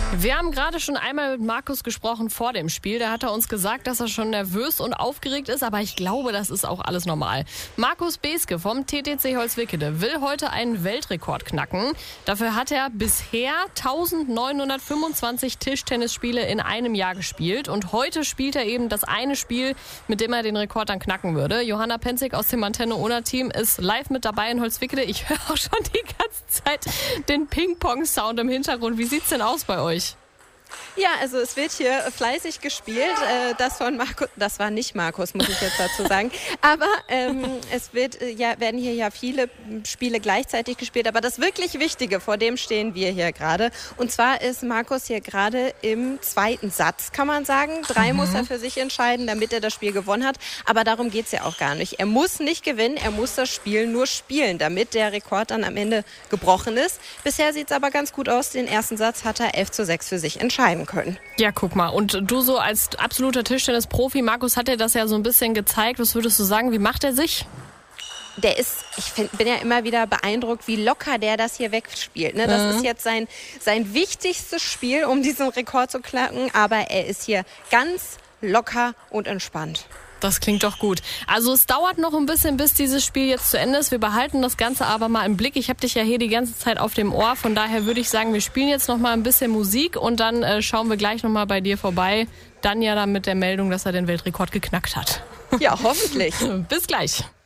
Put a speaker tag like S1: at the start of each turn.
S1: Wir haben gerade schon einmal mit Markus gesprochen vor dem Spiel. Da hat er uns gesagt, dass er schon nervös und aufgeregt ist, aber ich glaube, das ist auch alles normal. Markus Beeske vom TTC Holzwickede will heute einen Weltrekord knacken. Dafür hat er bisher 1925 Tischtennisspiele in einem Jahr gespielt. Und heute spielt er eben das eine Spiel, mit dem er den Rekord dann knacken würde. Johanna Penzig aus dem Antenne-Ona-Team ist live mit dabei in Holzwickede. Ich höre auch schon die ganze Zeit den Ping-Pong-Sound im Hintergrund. Wie sieht's denn aus bei euch?
S2: Ja, also es wird hier fleißig gespielt. Das von Markus, das war nicht Markus, muss ich jetzt dazu sagen. Aber es werden hier ja viele Spiele gleichzeitig gespielt. Aber das wirklich Wichtige, vor dem stehen wir hier gerade. Und zwar ist Markus hier gerade im zweiten Satz, kann man sagen. 3 muss er für sich entscheiden, damit er das Spiel gewonnen hat. Aber darum geht's ja auch gar nicht. Er muss nicht gewinnen, er muss das Spiel nur spielen, damit der Rekord dann am Ende gebrochen ist. Bisher sieht's aber ganz gut aus. Den ersten Satz hat er 11:6 für sich entscheiden können.
S1: Ja, guck mal. Und du so als absoluter Tischtennis-Profi, Markus hat dir das ja so ein bisschen gezeigt. Was würdest du sagen, wie macht er sich?
S2: Bin ja immer wieder beeindruckt, wie locker der das hier wegspielt. Ne? Das ist jetzt sein wichtigstes Spiel, um diesen Rekord zu knacken. Aber er ist hier ganz locker und entspannt.
S1: Das klingt doch gut. Also es dauert noch ein bisschen, bis dieses Spiel jetzt zu Ende ist. Wir behalten das Ganze aber mal im Blick. Ich habe dich ja hier die ganze Zeit auf dem Ohr. Von daher würde ich sagen, wir spielen jetzt noch mal ein bisschen Musik und dann schauen wir gleich noch mal bei dir vorbei. Dann ja dann mit der Meldung, dass er den Weltrekord geknackt hat.
S2: Ja, hoffentlich.
S1: Bis gleich.